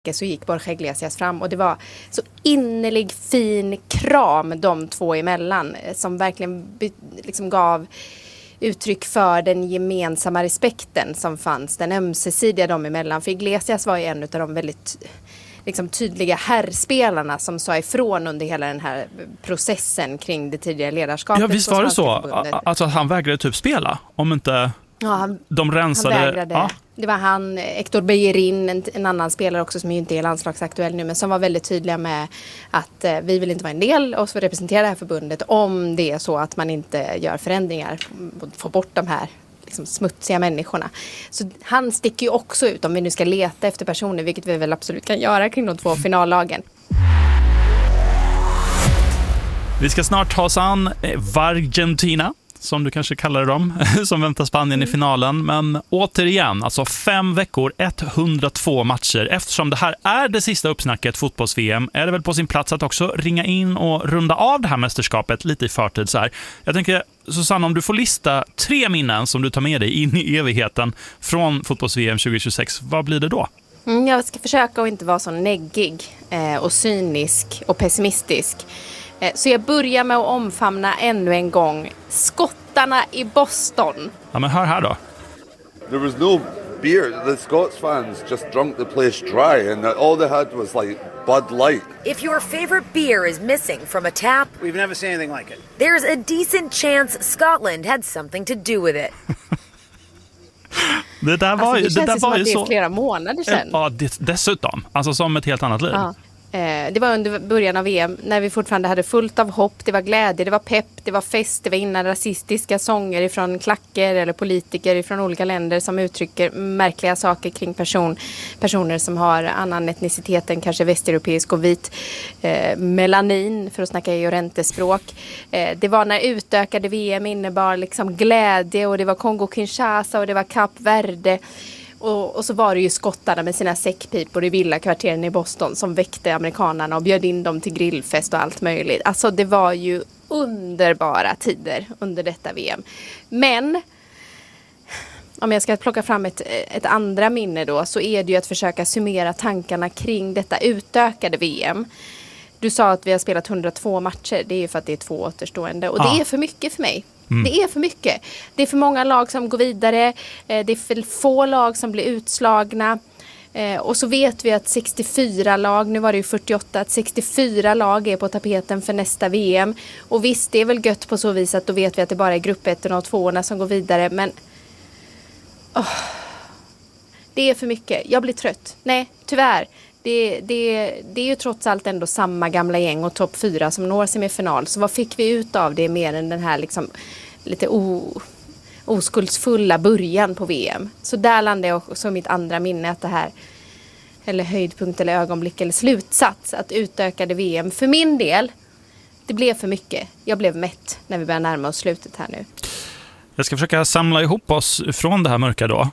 så gick Borja Iglesias fram och det var så innerlig fin kram de två emellan som verkligen liksom gav uttryck för den gemensamma respekten som fanns, den ömsesidiga dem emellan. För Iglesias var ju en av de väldigt liksom tydliga herrspelarna som sa ifrån under hela den här processen kring det tidigare ledarskapet. Ja, visst var det så? Alltså att han vägrade typ spela, om inte de rensade. Han vägrade. Ja. Det var han, Hector Bellerin, en annan spelare också som ju inte är landslagsaktuell nu, men som var väldigt tydliga med att vi vill inte vara en del och representera det här förbundet om det är så att man inte gör förändringar och får bort de här liksom smutsiga människorna. Så han sticker ju också ut om vi nu ska leta efter personer, vilket vi väl absolut kan göra kring de två finallagen. Vi ska snart ta oss an Vargentina, som du kanske kallar dem, som väntar Spanien i finalen. Men återigen, alltså 5 veckor, 102 matcher. Eftersom det här är det sista uppsnacket fotbolls-VM är det väl på sin plats att också ringa in och runda av det här mästerskapet lite i förtid så här. Jag tänker, Susanne, om du får lista 3 minnen som du tar med dig in i evigheten från fotbolls-VM 2026, vad blir det då? Jag ska försöka att inte vara så neggig och cynisk och pessimistisk. Så jag börjar med att omfamna ännu en gång skottarna i Boston. Ja, men hör här då. There was no beer. The Scots fans just drunk the place dry and all they had was like Bud Light. If your favorite beer is missing from a tap, we've never seen anything like it. There's a decent chance Scotland had something to do with it. Det där var, alltså, det där var ju så. Det är flera månader sedan. Ja, dessutom. Alltså som ett helt annat liv. Ja. Det var under början av VM när vi fortfarande hade fullt av hopp. Det var glädje, det var pepp, det var fest. Det var innan rasistiska sånger från klacker eller politiker från olika länder som uttrycker märkliga saker kring personer som har annan etnicitet än kanske västeuropeisk och vit melanin, för att snacka Llorente-språk. Det var när utökade VM innebar liksom glädje, och det var Kongo-Kinshasa och det var Kap Verde. Och så var det ju skottarna med sina säckpipor i villakvarteren i Boston som väckte amerikanerna och bjöd in dem till grillfest och allt möjligt. Alltså det var ju underbara tider under detta VM. Men om jag ska plocka fram ett andra minne då, så är det ju att försöka summera tankarna kring detta utökade VM. Du sa att vi har spelat 102 matcher. Det är ju för att det är 2 återstående. Och det är för mycket för mig. Det är för mycket. Det är för många lag som går vidare. Det är för få lag som blir utslagna. Och så vet vi att 64 lag, nu var det ju 48, att 64 lag är på tapeten för nästa VM. Och visst, det är väl gött på så vis att då vet vi att det bara är grupp 1 och 2 som går vidare. Men det är för mycket. Jag blir trött. Nej, tyvärr. Det är ju trots allt ändå samma gamla gäng och topp 4 som når semifinal. Så vad fick vi ut av det mer än den här liksom lite oskuldsfulla början på VM? Så där landade jag också mitt andra minne, att det här, eller höjdpunkt eller ögonblick eller slutsats, att utökade VM för min del, det blev för mycket. Jag blev mätt när vi börjar närma oss slutet här nu. Jag ska försöka samla ihop oss från det här mörka då.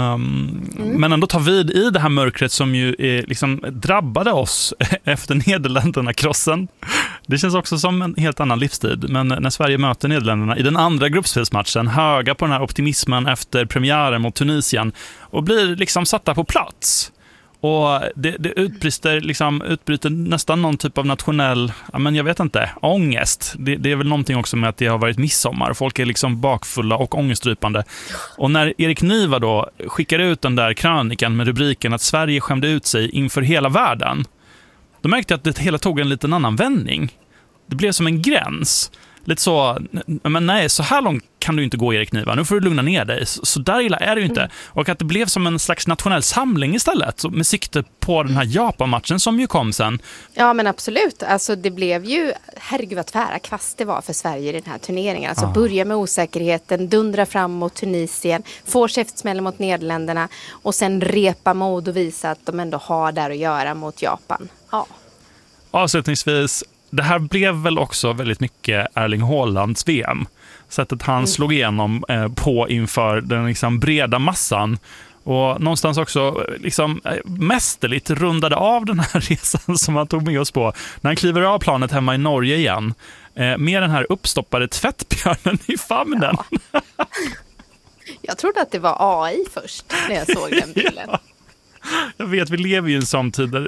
Men ändå ta vid i det här mörkret som ju liksom drabbade oss efter Nederländerna-krossen. Det känns också som en helt annan livstid. Men när Sverige möter Nederländerna i den andra gruppspelsmatchen, höga på den här optimismen efter premiären mot Tunisien, och blir liksom satta på plats. Och det utbryter nästan någon typ av nationell, men jag vet inte, ångest. Det är väl någonting också med att det har varit midsommar. Folk är liksom bakfulla och ångestdrypande. Och när Erik Niva då skickar ut den där krönikan med rubriken att Sverige skämde ut sig inför hela världen, då märkte jag att det hela tog en liten annan vändning. Det blev som en gräns. Lite så, men nej, så här långt kan du inte gå, Erik Niva. Nu får du lugna ner dig. Så där illa är det ju inte. Och att det blev som en slags nationell samling istället, med sikte på den här Japan-matchen som ju kom sen. Ja, men absolut. Alltså det blev ju, herregud vad tvära kvast det var för Sverige i den här turneringen. Alltså börja med osäkerheten, dundra fram mot Tunisien, få käftsmällen mot Nederländerna och sen repa mod och visa att de ändå har där att göra mot Japan. Ja. Avslutningsvis, det här blev väl också väldigt mycket Erling Haalands VM. Sättet han slog igenom på inför den liksom breda massan. Och någonstans också liksom mästerligt rundade av den här resan som han tog med oss på. När han kliver av planet hemma i Norge igen. Med den här uppstoppade tvättbjörnen i famnen. Ja. Jag trodde att det var AI först när jag såg den bilden. Ja. Jag vet, vi lever ju i en sån tid där